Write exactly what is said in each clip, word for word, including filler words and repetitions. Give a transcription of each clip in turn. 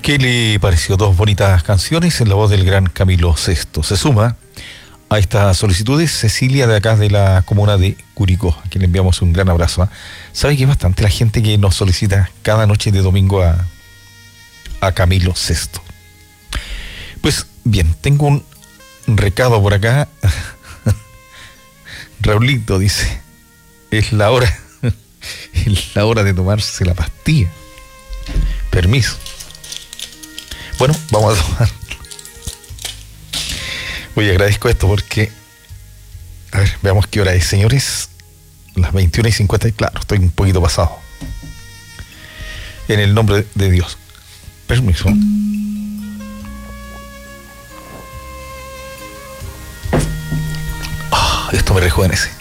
¿Qué le pareció? Dos bonitas canciones en la voz del gran Camilo Sesto. Se suma a estas solicitudes Cecilia, de acá de la comuna de Curicó, a quien le enviamos un gran abrazo. ¿eh? Sabe que es bastante la gente que nos solicita cada noche de domingo a, a Camilo Sesto. Pues bien, tengo un recado por acá. Raulito dice, es la hora, es la hora de tomarse la pastilla. Permiso. Bueno, vamos a tomar. Oye, agradezco esto porque, a ver, veamos qué hora es, señores. Las veintiuna y cincuenta, y claro, estoy un poquito pasado. En el nombre de Dios. Permiso. Oh, esto me rejuvenece.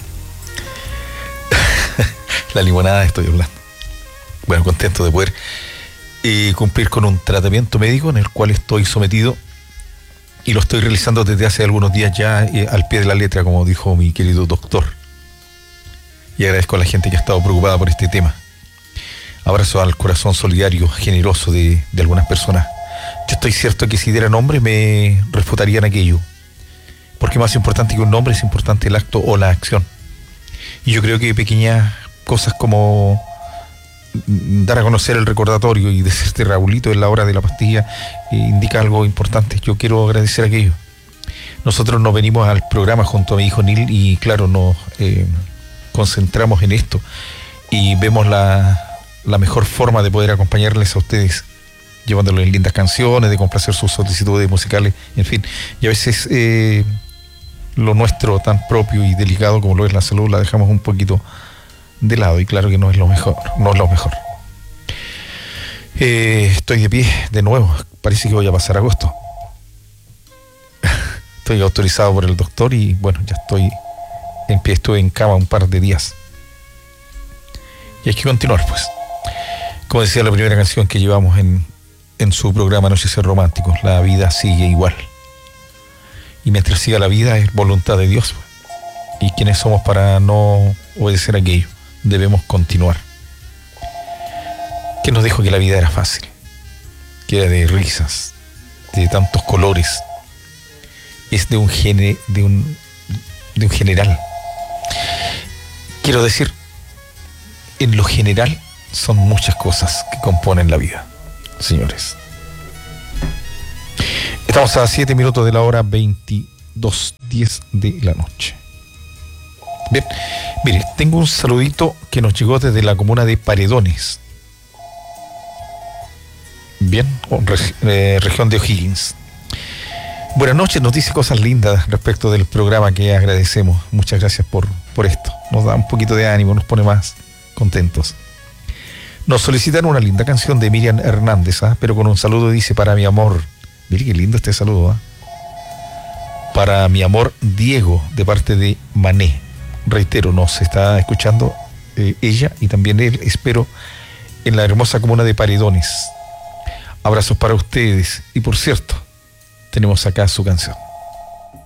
La limonada estoy hablando. Bueno, contento de poder eh, cumplir con un tratamiento médico en el cual estoy sometido y lo estoy realizando desde hace algunos días ya eh, al pie de la letra, como dijo mi querido doctor. Y agradezco a la gente que ha estado preocupada por este tema. Abrazo al corazón solidario, generoso de, de algunas personas. Yo estoy cierto que si diera nombre me refutarían aquello. Porque más importante que un nombre es importante el acto o la acción. Y yo creo que pequeñas cosas como dar a conocer el recordatorio y decirte Raulito en la hora de la pastilla eh, indica algo importante. Yo quiero agradecer aquello. Nosotros nos venimos al programa junto a mi hijo Nil y claro, nos eh, concentramos en esto y vemos la, la mejor forma de poder acompañarles a ustedes, llevándoles lindas canciones, de complacer sus solicitudes musicales, en fin. Y a veces eh, lo nuestro tan propio y delicado como lo es la salud la dejamos un poquito de lado y claro que no es lo mejor, no es lo mejor. Eh, estoy de pie de nuevo, parece que voy a pasar agosto. Estoy autorizado por el doctor y bueno, ya estoy en pie, estuve en cama un par de días. Y hay que continuar pues. Como decía la primera canción que llevamos en, en su programa Noches Románticos, la vida sigue igual. Y mientras siga la vida es voluntad de Dios. ¿Y quiénes somos para no obedecer aquello? Debemos continuar. ¿Quién nos dijo que la vida era fácil? Que era de risas, de tantos colores. Es de un gene, de un, de un general. Quiero decir, en lo general son muchas cosas que componen la vida, señores. Estamos a siete minutos de la hora veintidós diez de la noche. Bien, mire, tengo un saludito que nos llegó desde la comuna de Paredones. Bien, eh, región de O'Higgins. Buenas noches, nos dice cosas lindas respecto del programa que agradecemos. Muchas gracias por, por esto. Nos da un poquito de ánimo, nos pone más contentos. Nos solicitan una linda canción de Miriam Hernández, ¿eh? Pero con un saludo dice para mi amor. Mire qué lindo este saludo, ¿eh? Para mi amor Diego, de parte de Mané. Reitero, nos está escuchando eh, ella y también él, espero, en la hermosa comuna de Paredones. Abrazos para ustedes. Y por cierto, tenemos acá su canción.